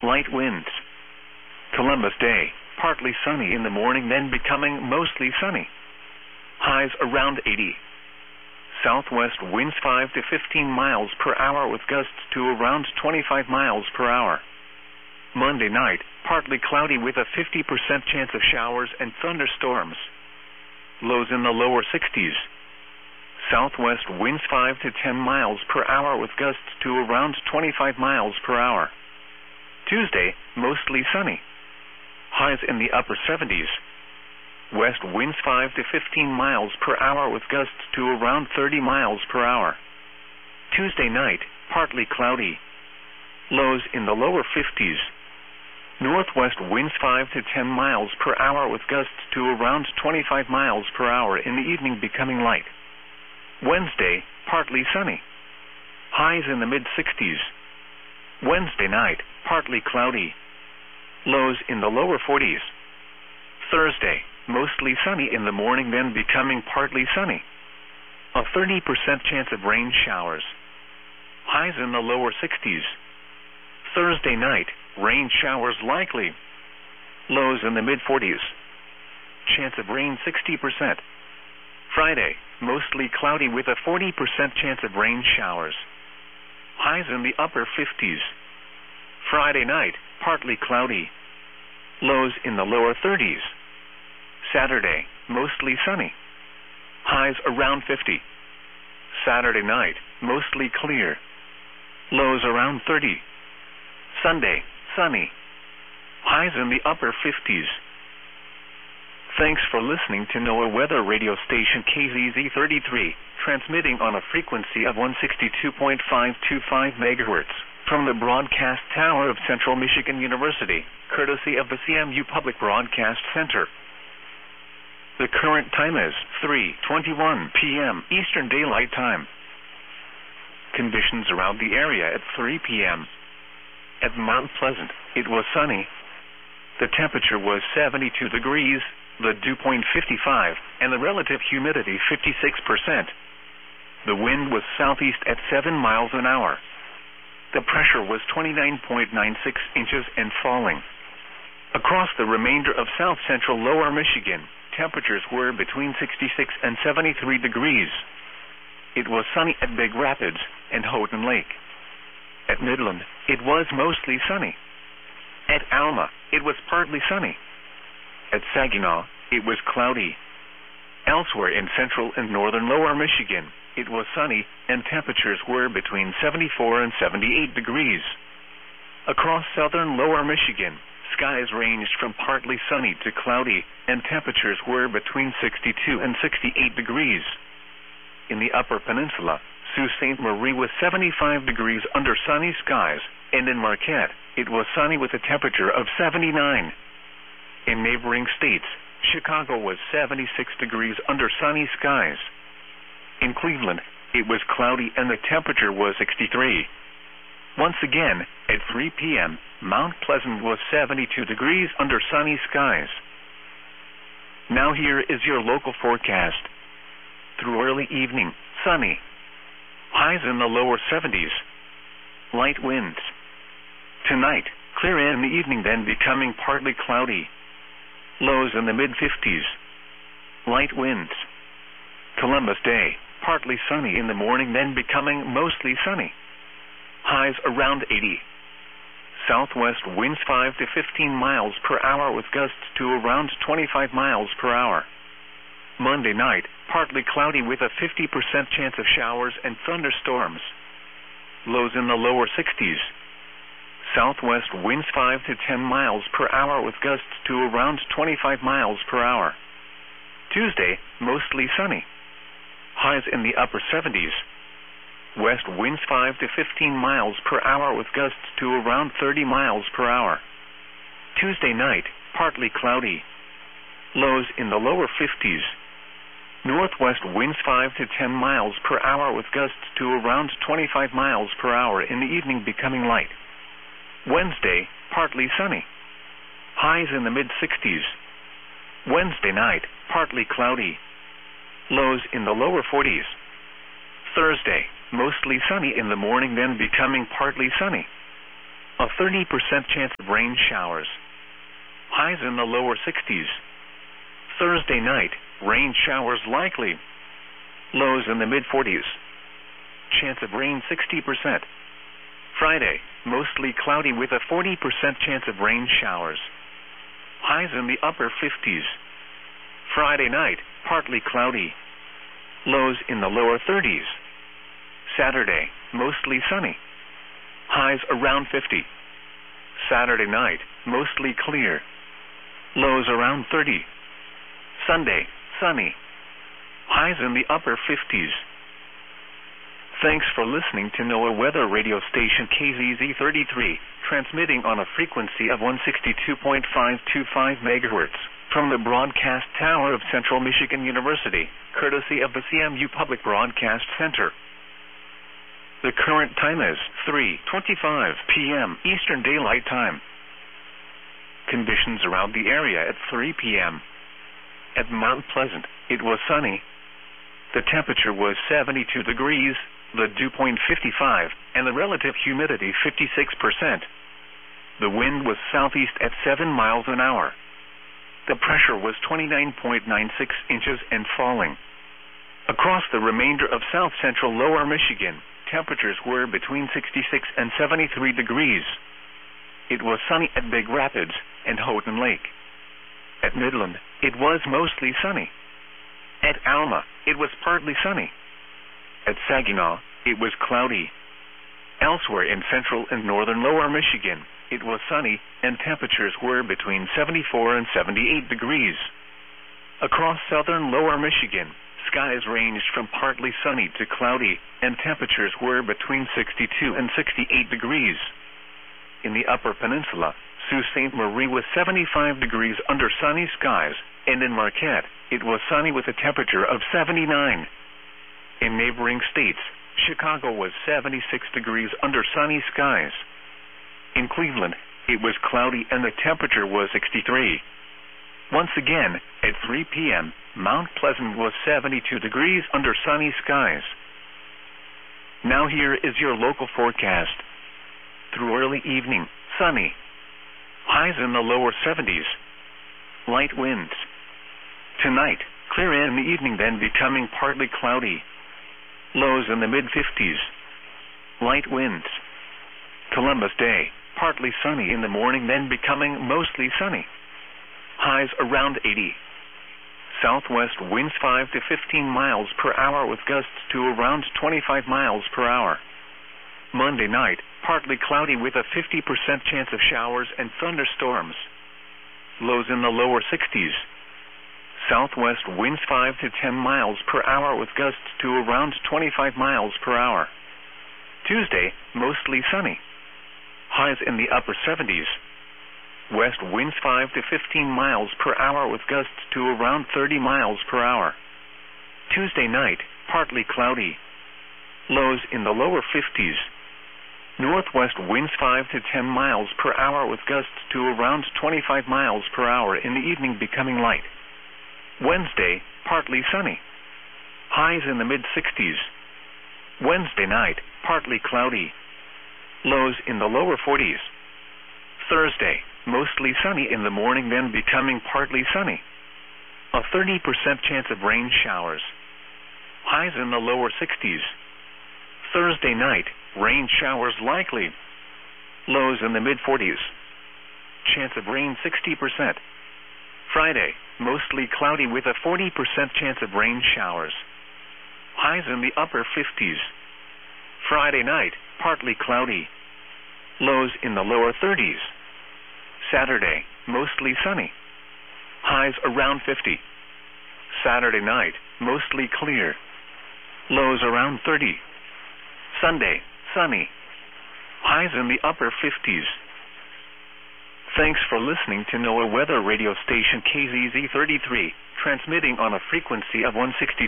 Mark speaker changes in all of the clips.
Speaker 1: light winds. Columbus Day, partly sunny in the morning, then becoming mostly sunny. Highs around 80. Southwest winds 5 to 15 miles per hour with gusts to around 25 miles per hour. Monday night, partly cloudy with a 50% chance of showers and thunderstorms. Lows in the lower 60s. Southwest winds 5 to 10 miles per hour with gusts to around 25 miles per hour. Tuesday, mostly sunny. Highs in the upper 70s. West winds 5 to 15 miles per hour with gusts to around 30 miles per hour. Tuesday night, partly cloudy. Lows in the lower 50s. Northwest winds 5 to 10 miles per hour with gusts to around 25 miles per hour, in the evening becoming light. Wednesday, partly sunny. Highs in the mid-60s. Wednesday night, partly cloudy. Lows in the lower 40s. Thursday, mostly sunny in the morning, then becoming partly sunny. A 30% chance of rain showers. Highs in the lower 60s. Thursday night, rain showers likely. Lows in the mid-40s. Chance of rain 60%. Friday, mostly cloudy with a 40% chance of rain showers. Highs in the upper 50s. Friday night, partly cloudy. Lows in the lower 30s. Saturday, mostly sunny. Highs around 50. Saturday night, mostly clear. Lows around 30. Sunday, sunny. Highs in the upper 50s. Thanks for listening to NOAA Weather Radio Station KZZ33, transmitting on a frequency of 162.525 MHz from the broadcast tower of Central Michigan University, courtesy of the CMU Public Broadcast Center. The current time is 3:21 p.m. Eastern Daylight Time. Conditions around the area at 3 p.m. At Mount Pleasant, it was sunny. The temperature was 72 degrees, the dew point 55, and the relative humidity 56%. The wind was southeast at 7 miles an hour. The pressure was 29.96 inches and falling. Across the remainder of south-central lower Michigan, temperatures were between 66 and 73 degrees. It was sunny at Big Rapids and Houghton Lake. At Midland, it was mostly sunny. At Alma, it was partly sunny. At Saginaw, it was cloudy. Elsewhere in central and northern lower Michigan, it was sunny and temperatures were between 74 and 78 degrees. Across southern lower Michigan, skies ranged from partly sunny to cloudy, and temperatures were between 62 and 68 degrees. In the upper peninsula, Sault Ste. Marie was 75 degrees under sunny skies, and in Marquette, it was sunny with a temperature of 79. In neighboring states, Chicago was 76 degrees under sunny skies. In Cleveland, it was cloudy and the temperature was 63. Once again, at 3 p.m., Mount Pleasant was 72 degrees under sunny skies. Now here is your local forecast. Through early evening, sunny. Highs in the lower 70s. Light winds. Tonight, clear in the evening, then becoming partly cloudy. Lows in the mid-50s. Light winds. Columbus Day, partly sunny in the morning, then becoming mostly sunny. Highs around 80. Southwest winds 5 to 15 miles per hour with gusts to around 25 miles per hour. Monday night, partly cloudy with a 50% chance of showers and thunderstorms. Lows in the lower 60s. Southwest winds 5 to 10 miles per hour with gusts to around 25 miles per hour. Tuesday, mostly sunny. Highs in the upper 70s. West winds 5 to 15 miles per hour with gusts to around 30 miles per hour. Tuesday night, partly cloudy. Lows in the lower 50s. Northwest winds 5 to 10 miles per hour with gusts to around 25 miles per hour, in the evening becoming light. Wednesday, partly sunny. Highs in the mid-60s. Wednesday night, partly cloudy. Lows in the lower 40s. Thursday, mostly sunny in the morning, then becoming partly sunny. A 30% chance of rain showers. Highs in the lower 60s. Thursday night, rain showers likely. Lows in the mid-40s. Chance of rain 60%. Friday, mostly cloudy with a 40% chance of rain showers. Highs in the upper 50s. Friday night, partly cloudy. Lows in the lower 30s. Saturday, mostly sunny. Highs around 50. Saturday night, mostly clear. Lows around 30. Sunday, sunny. Highs in the upper 50s. Thanks for listening to NOAA Weather Radio Station KZZ33, transmitting on a frequency of 162.525 MHz from the broadcast tower of Central Michigan University, courtesy of the CMU Public Broadcast Center. The current time is 3:25 p.m. Eastern Daylight Time. Conditions around the area at 3 p.m. At Mount Pleasant, it was sunny. The temperature was 72 degrees, the dew point 55, and the relative humidity 56%. The wind was southeast at 7 miles an hour. The pressure was 29.96 inches and falling. Across the remainder of south central lower Michigan, temperatures were between 66 and 73 degrees. It was sunny at Big Rapids and Houghton Lake. At Midland, it was mostly sunny. At Alma, it was partly sunny. At Saginaw, it was cloudy. Elsewhere in central and northern lower Michigan, it was sunny and temperatures were between 74 and 78 degrees. Across southern lower Michigan, skies ranged from partly sunny to cloudy, and temperatures were between 62 and 68 degrees. In the Upper Peninsula, Sault Ste. Marie was 75 degrees under sunny skies, and in Marquette, it was sunny with a temperature of 79. In neighboring states, Chicago was 76 degrees under sunny skies. In Cleveland, it was cloudy and the temperature was 63. Once again, at 3 p.m., Mount Pleasant was 72 degrees under sunny skies. Now here is your local forecast. Through early evening, sunny. Highs in the lower 70s. Light winds. Tonight, clear in the evening, then becoming partly cloudy. Lows in the mid-50s. Light winds. Columbus Day, partly sunny in the morning, then becoming mostly sunny. Highs around 80. Southwest winds 5 to 15 miles per hour with gusts to around 25 miles per hour. Monday night, partly cloudy with a 50% chance of showers and thunderstorms. Lows in the lower 60s. Southwest winds 5 to 10 miles per hour with gusts to around 25 miles per hour. Tuesday, mostly sunny. Highs in the upper 70s. West winds 5 to 15 miles per hour with gusts to around 30 miles per hour. Tuesday night, partly cloudy. Lows in the lower 50s. Northwest winds 5 to 10 miles per hour with gusts to around 25 miles per hour, in the evening becoming light. Wednesday, partly sunny. Highs in the mid-60s. Wednesday night, partly cloudy. Lows in the lower 40s. Thursday, mostly sunny in the morning, then becoming partly sunny. A 30% chance of rain showers. Highs in the lower 60s. Thursday night, rain showers likely. Lows in the mid-40s. Chance of rain 60%. Friday, mostly cloudy with a 40% chance of rain showers. Highs in the upper 50s. Friday night, partly cloudy. Lows in the lower 30s. Saturday, mostly sunny. Highs around 50. Saturday night, mostly clear. Lows around 30. Sunday, sunny. Highs in the upper 50s. Thanks for listening to NOAA Weather Radio Station KZZ33, transmitting on a frequency of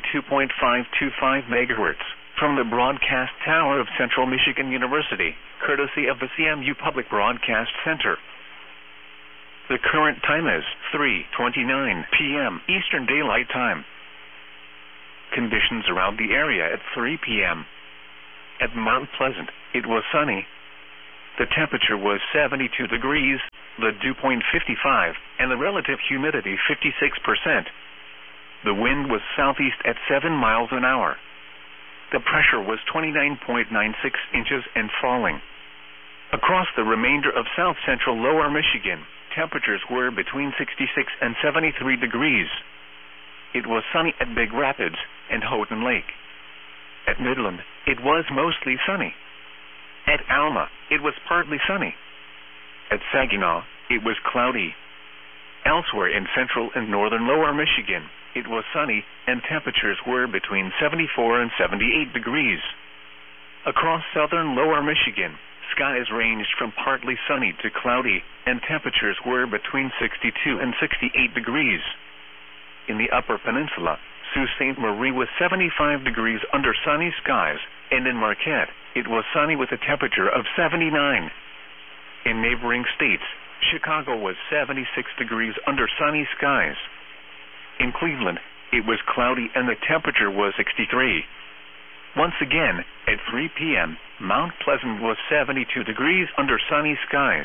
Speaker 1: 162.525 MHz from the broadcast tower of Central Michigan University, courtesy of the CMU Public Broadcast Center. The current time is 3:29 p.m. Eastern Daylight Time. Conditions around the area at 3 p.m. At Mount Pleasant, it was sunny. The temperature was 72 degrees, the dew point 55, and the relative humidity 56%. The wind was southeast at 7 miles an hour. The pressure was 29.96 inches and falling. Across the remainder of south-central lower Michigan, temperatures were between 66 and 73 degrees. It was sunny at Big Rapids and Houghton Lake. At Midland, it was mostly sunny. At Alma, it was partly sunny. At Saginaw, it was cloudy. Elsewhere in central and northern lower Michigan, it was sunny and temperatures were between 74 and 78 degrees. Across southern lower Michigan, skies ranged from partly sunny to cloudy, and temperatures were between 62 and 68 degrees. In the upper peninsula, Sault Ste. Marie was 75 degrees under sunny skies, and in Marquette, it was sunny with a temperature of 79. In neighboring states, Chicago was 76 degrees under sunny skies. In Cleveland, it was cloudy and the temperature was 63. Once again, at 3 p.m., Mount Pleasant was 72 degrees under sunny skies.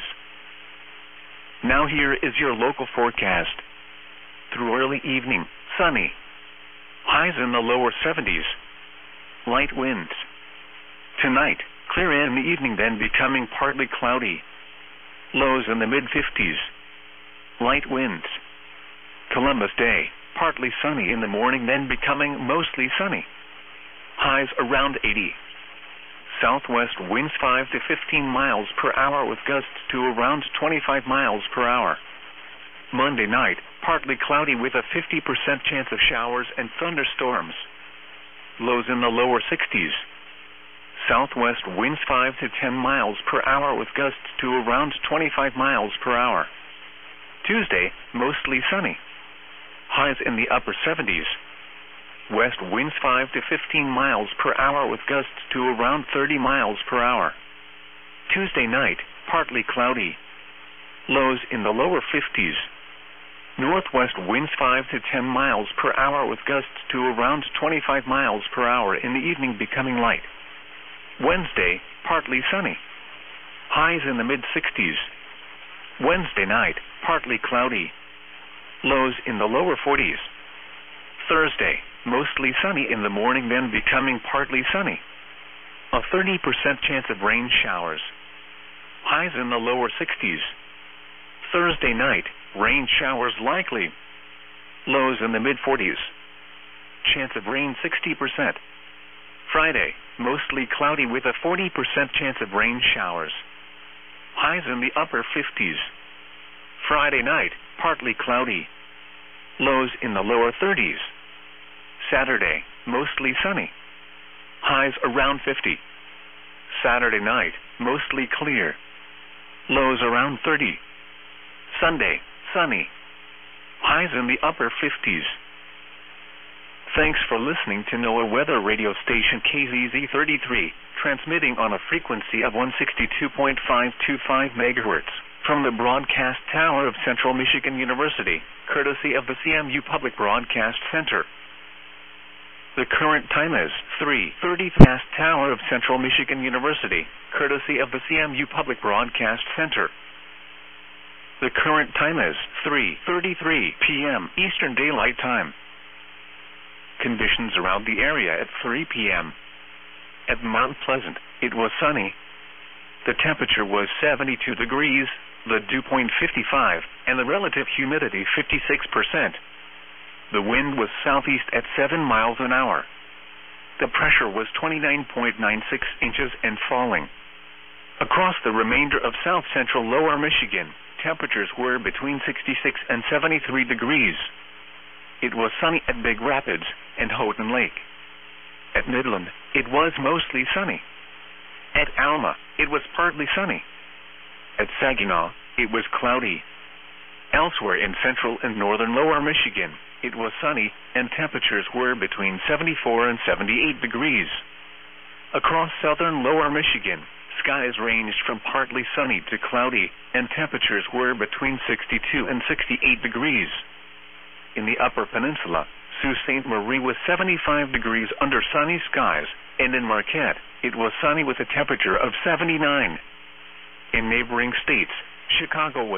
Speaker 1: Now here is your local forecast. Through early evening, sunny. Highs in the lower 70s. Light winds. Tonight, clear in the evening, then becoming partly cloudy. Lows in the mid-50s. Light winds. Columbus Day, partly sunny in the morning, then becoming mostly sunny. Highs around 80. Southwest winds 5 to 15 miles per hour with gusts to around 25 miles per hour. Monday night, partly cloudy with a 50% chance of showers and thunderstorms. Lows in the lower 60s. Southwest winds 5 to 10 miles per hour with gusts to around 25 miles per hour. Tuesday, mostly sunny. Highs in the upper 70s. West winds 5 to 15 miles per hour with gusts to around 30 miles per hour. Tuesday night, partly cloudy. Lows in the lower 50s. Northwest winds 5 to 10 miles per hour with gusts to around 25 miles per hour, in the evening becoming light. Wednesday, partly sunny. Highs in the mid-60s. Wednesday night, partly cloudy. Lows in the lower 40s. Thursday, mostly sunny in the morning, then becoming partly sunny. A 30% chance of rain showers. Highs in the lower 60s. Thursday night, rain showers likely. Lows in the mid-40s. Chance of rain 60%. Friday, mostly cloudy with a 40% chance of rain showers. Highs in the upper 50s. Friday night, partly cloudy. Lows in the lower 30s. Saturday, mostly sunny. Highs around 50. Saturday night, mostly clear. Lows around 30. Sunday, sunny. Highs in the upper 50s. Thanks for listening to NOAA Weather Radio Station KZZ33, transmitting on a frequency of 162.525 MHz from the broadcast tower of Central Michigan University, courtesy of the CMU Public Broadcast Center. The current time is 3:30 past tower of Central Michigan University, courtesy of the CMU Public Broadcast Center. The current time is 3:33 p.m. Eastern Daylight Time. Conditions around the area at 3 p.m. At Mount Pleasant, it was sunny. The temperature was 72 degrees, the dew point 55, and the relative humidity 56%. The wind was southeast at 7 miles an hour. The pressure was 29.96 inches and falling. Across the remainder of south-central lower Michigan, temperatures were between 66 and 73 degrees. It was sunny at Big Rapids and Houghton Lake. At Midland, it was mostly sunny. At Alma, it was partly sunny. At Saginaw, it was cloudy. Elsewhere in central and northern lower Michigan, it was sunny and temperatures were between 74 and 78 degrees. Across southern lower Michigan, skies ranged from partly sunny to cloudy, and temperatures were between 62 and 68 degrees. In the upper peninsula, Sault Ste. Marie was 75 degrees under sunny skies, and in Marquette, it was sunny with a temperature of 79. In neighboring states, Chicago was